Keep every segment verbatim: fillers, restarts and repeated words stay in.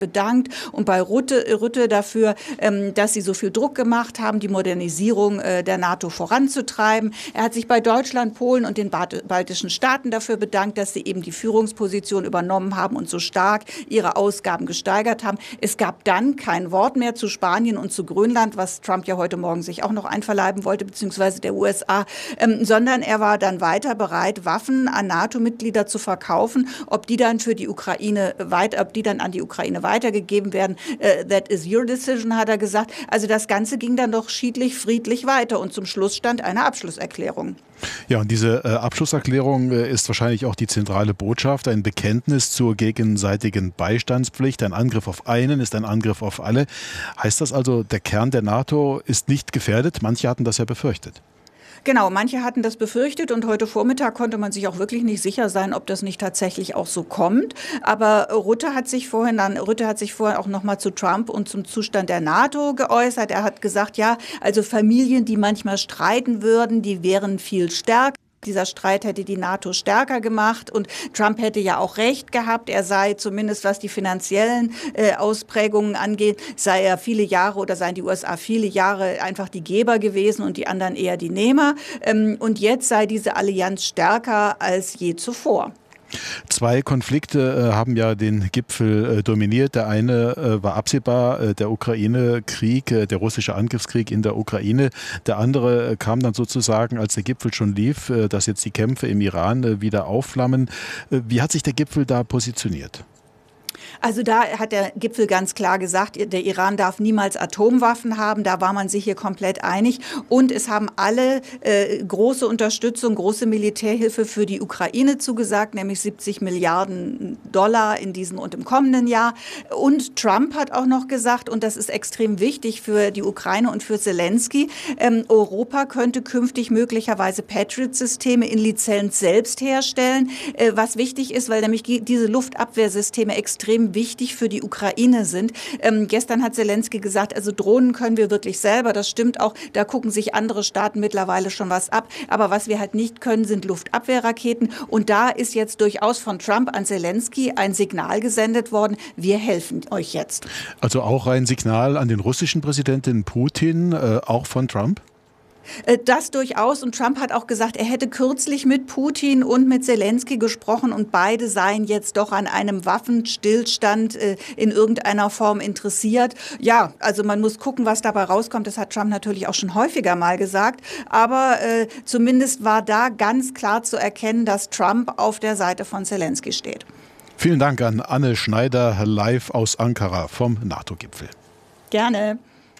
bedankt und bei Rutte, Rutte dafür, ähm, dass sie so viel Druck gemacht haben, die Modernisierung äh, der NATO voranzutreiben. Er hat sich bei Deutschland, Polen und den Balt- baltischen Staaten dafür bedankt, dass sie eben die Führungsposition übernommen haben und so stark ihre Ausgaben gesteigert haben. Es gab dann kein Wort mehr zu Spanien und zu Grönland, was Trump ja heute Morgen sich auch noch einverleiben wollte, beziehungsweise der U S A, ähm, sondern er war dann weiter bereit, Waffen an NATO-Mitglieder zu verkaufen, ob die dann für die Ukraine weit, ob die dann an die Ukraine weitergegeben werden. Uh, that is your decision, hat er gesagt. Also das Ganze ging dann doch schiedlich, friedlich weiter und zum Schluss stand eine Abschlusserklärung. Ja, und diese äh, Abschlusserklärung äh, ist wahrscheinlich auch die zentrale Botschaft, ein Bekenntnis zur gegenseitigen Beistandspflicht. Ein Angriff auf einen ist ein Angriff auf alle. Heißt das also, der Kern der NATO ist nicht gefährdet? Manche hatten das ja befürchtet. Genau, manche hatten das befürchtet und heute Vormittag konnte man sich auch wirklich nicht sicher sein, ob das nicht tatsächlich auch so kommt. Aber Rutte hat sich vorhin dann, Rutte hat sich vorhin auch noch mal zu Trump und zum Zustand der NATO geäußert. Er hat gesagt, ja, also Familien, die manchmal streiten würden, die wären viel stärker. Dieser Streit hätte die NATO stärker gemacht und Trump hätte ja auch recht gehabt. Er sei zumindest, was die finanziellen äh, Ausprägungen angeht, sei er viele Jahre oder seien die U S A viele Jahre einfach die Geber gewesen und die anderen eher die Nehmer. Ähm, und jetzt sei diese Allianz stärker als je zuvor. Zwei Konflikte äh, haben ja den Gipfel äh, dominiert. Der eine äh, war absehbar, äh, der Ukraine-Krieg, äh, der russische Angriffskrieg in der Ukraine. Der andere äh, kam dann sozusagen, als der Gipfel schon lief, äh, dass jetzt die Kämpfe im Iran äh, wieder aufflammen. Äh, wie hat sich der Gipfel da positioniert? Also da hat der Gipfel ganz klar gesagt, der Iran darf niemals Atomwaffen haben. Da war man sich hier komplett einig. Und es haben alle äh, große Unterstützung, große Militärhilfe für die Ukraine zugesagt, nämlich siebzig Milliarden Dollar in diesem und im kommenden Jahr. Und Trump hat auch noch gesagt, und das ist extrem wichtig für die Ukraine und für Zelensky, ähm, Europa könnte künftig möglicherweise Patriot-Systeme in Lizenz selbst herstellen, äh, was wichtig ist, weil nämlich diese Luftabwehrsysteme extrem wichtig für die Ukraine sind. Ähm, gestern hat Zelensky gesagt, also Drohnen können wir wirklich selber. Das stimmt auch. Da gucken sich andere Staaten mittlerweile schon was ab. Aber was wir halt nicht können, sind Luftabwehrraketen. Und da ist jetzt durchaus von Trump an Zelensky ein Signal gesendet worden. Wir helfen euch jetzt. Also auch ein Signal an den russischen Präsidenten Putin, äh, auch von Trump? Das durchaus. Und Trump hat auch gesagt, er hätte kürzlich mit Putin und mit Zelensky gesprochen und beide seien jetzt doch an einem Waffenstillstand in irgendeiner Form interessiert. Ja, also man muss gucken, was dabei rauskommt. Das hat Trump natürlich auch schon häufiger mal gesagt. Aber äh, zumindest war da ganz klar zu erkennen, dass Trump auf der Seite von Zelensky steht. Vielen Dank an Anne Schneider, live aus Ankara vom NATO-Gipfel. Gerne.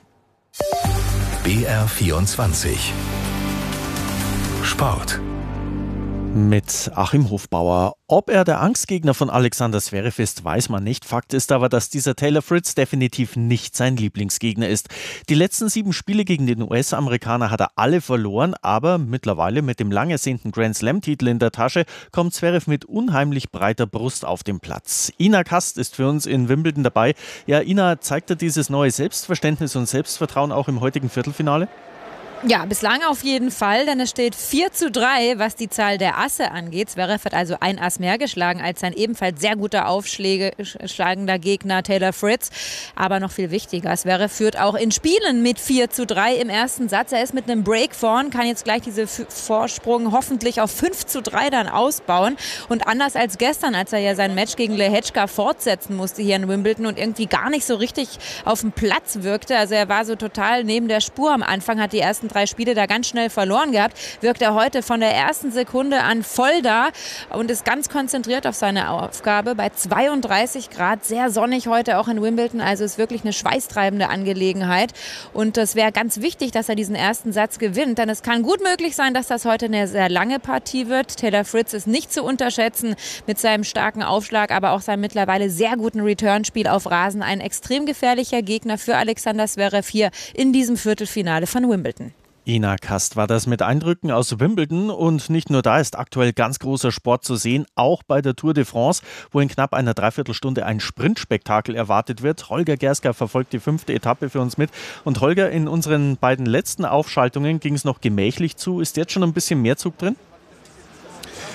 B R vierundzwanzig Sport mit Achim Hofbauer. Ob er der Angstgegner von Alexander Zverev ist, weiß man nicht. Fakt ist aber, dass dieser Taylor Fritz definitiv nicht sein Lieblingsgegner ist. Die letzten sieben Spiele gegen den U S-Amerikaner hat er alle verloren, aber mittlerweile mit dem lang ersehnten Grand-Slam-Titel in der Tasche kommt Zverev mit unheimlich breiter Brust auf den Platz. Ina Kast ist für uns in Wimbledon dabei. Ja, Ina, zeigt er dieses neue Selbstverständnis und Selbstvertrauen auch im heutigen Viertelfinale? Ja, bislang auf jeden Fall, denn es steht vier zu drei, was die Zahl der Asse angeht. Zverev hat also ein Ass mehr geschlagen als sein ebenfalls sehr guter aufschlagender Gegner Taylor Fritz. Aber noch viel wichtiger, Zverev führt auch in Spielen mit vier zu drei im ersten Satz. Er ist mit einem Break vorn, kann jetzt gleich diesen Vorsprung hoffentlich auf fünf zu drei dann ausbauen. Und anders als gestern, als er ja sein Match gegen Lehečka fortsetzen musste hier in Wimbledon und irgendwie gar nicht so richtig auf dem Platz wirkte. Also er war so total neben der Spur am Anfang, hat die ersten drei Spiele da ganz schnell verloren gehabt, wirkt er heute von der ersten Sekunde an voll da und ist ganz konzentriert auf seine Aufgabe bei zweiunddreißig Grad, sehr sonnig heute auch in Wimbledon, also ist wirklich eine schweißtreibende Angelegenheit und es wäre ganz wichtig, dass er diesen ersten Satz gewinnt, denn es kann gut möglich sein, dass das heute eine sehr lange Partie wird. Taylor Fritz ist nicht zu unterschätzen mit seinem starken Aufschlag, aber auch seinem mittlerweile sehr guten Returnspiel auf Rasen, ein extrem gefährlicher Gegner für Alexander Zverev hier in diesem Viertelfinale von Wimbledon. Ina Kast war das mit Eindrücken aus Wimbledon und nicht nur da ist aktuell ganz großer Sport zu sehen, auch bei der Tour de France, wo in knapp einer Dreiviertelstunde ein Sprintspektakel erwartet wird. Holger Gerska verfolgt die fünfte Etappe für uns mit und Holger, in unseren beiden letzten Aufschaltungen ging es noch gemächlich zu. Ist jetzt schon ein bisschen mehr Zug drin?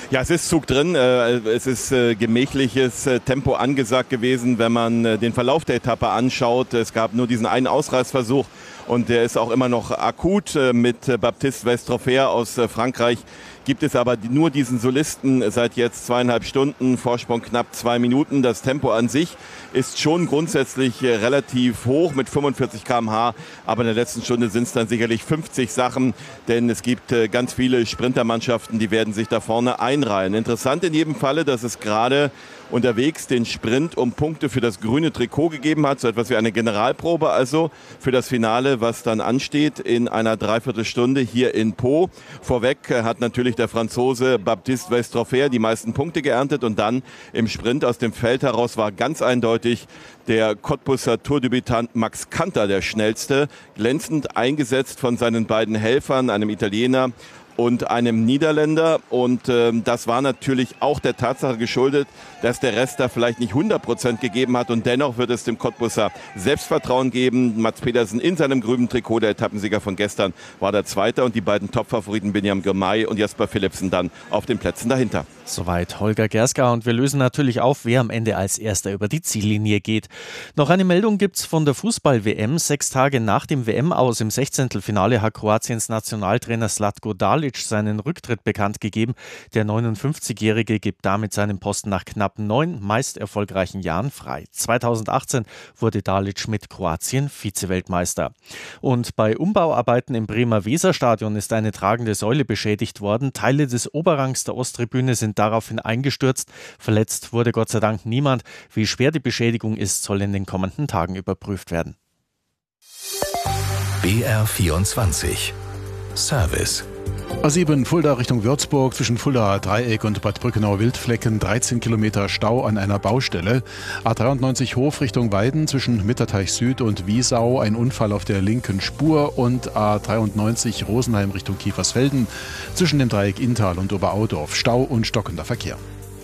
Ja, es ist Zug drin. Es ist gemächliches Tempo angesagt gewesen, wenn man den Verlauf der Etappe anschaut. Es gab nur diesen einen Ausreißversuch und der ist auch immer noch akut. Mit Baptiste Westroffer aus Frankreich gibt es aber nur diesen Solisten seit jetzt zweieinhalb Stunden, Vorsprung knapp zwei Minuten. Das Tempo an sich ist schon grundsätzlich relativ hoch mit fünfundvierzig Kilometer pro Stunde, aber in der letzten Stunde sind es dann sicherlich fünfzig Sachen, denn es gibt ganz viele Sprintermannschaften, die werden sich da vorne einreihen. Interessant in jedem Falle, dass es gerade unterwegs den Sprint um Punkte für das grüne Trikot gegeben hat, so etwas wie eine Generalprobe also für das Finale, was dann ansteht in einer Dreiviertelstunde hier in Po. Vorweg hat natürlich der Franzose Baptiste Westroffer die meisten Punkte geerntet und dann im Sprint aus dem Feld heraus war ganz eindeutig der Cottbusser Tourdebütant Max Kanter der schnellste, glänzend eingesetzt von seinen beiden Helfern, einem Italiener und einem Niederländer. Und äh, das war natürlich auch der Tatsache geschuldet, dass der Rest da vielleicht nicht hundert Prozent gegeben hat. Und dennoch wird es dem Cottbusser Selbstvertrauen geben. Mats Pedersen in seinem grünen Trikot, der Etappensieger von gestern, war der Zweite. Und die beiden Topfavoriten Benjamin Girmay und Jasper Philipsen dann auf den Plätzen dahinter. Soweit Holger Gersger und wir lösen natürlich auf, wer am Ende als Erster über die Ziellinie geht. Noch eine Meldung gibt's von der Fußball-W M. Sechs Tage nach dem W M-Aus im Sechzehntelfinale hat Kroatiens Nationaltrainer Zlatko Dalic seinen Rücktritt bekannt gegeben. Der neunundfünfzigjährige gibt damit seinen Posten nach knapp neun meist erfolgreichen Jahren frei. zweitausendachtzehn wurde Dalic mit Kroatien Vize-Weltmeister. Und bei Umbauarbeiten im Bremer Weserstadion ist eine tragende Säule beschädigt worden. Teile des Oberrangs der Osttribüne sind daraufhin eingestürzt. Verletzt wurde Gott sei Dank niemand. Wie schwer die Beschädigung ist, soll in den kommenden Tagen überprüft werden. B R vierundzwanzig Service. A sieben Fulda Richtung Würzburg, zwischen Fulda Dreieck und Bad Brückenau Wildflecken, dreizehn Kilometer Stau an einer Baustelle. A dreiundneunzig Hof Richtung Weiden, zwischen Mitterteich Süd und Wiesau, ein Unfall auf der linken Spur. Und A dreiundneunzig Rosenheim Richtung Kiefersfelden, zwischen dem Dreieck Inntal und Oberaudorf, Stau und stockender Verkehr.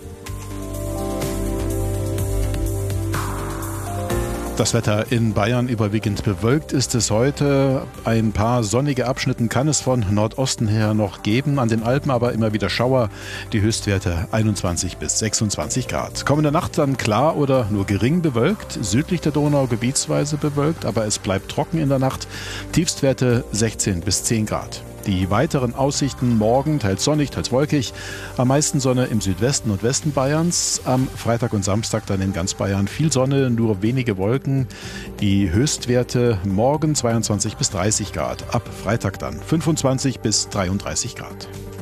Das Wetter in Bayern überwiegend bewölkt ist es heute. Ein paar sonnige Abschnitte kann es von Nordosten her noch geben. An den Alpen aber immer wieder Schauer. Die Höchstwerte einundzwanzig bis sechsundzwanzig Grad. Kommende Nacht dann klar oder nur gering bewölkt. Südlich der Donau gebietsweise bewölkt, aber es bleibt trocken in der Nacht. Tiefstwerte sechzehn bis zehn Grad. Die weiteren Aussichten morgen, teils sonnig, teils wolkig. Am meisten Sonne im Südwesten und Westen Bayerns. Am Freitag und Samstag dann in ganz Bayern viel Sonne, nur wenige Wolken. Die Höchstwerte morgen zweiundzwanzig bis dreißig Grad. Ab Freitag dann fünfundzwanzig bis dreiunddreißig Grad.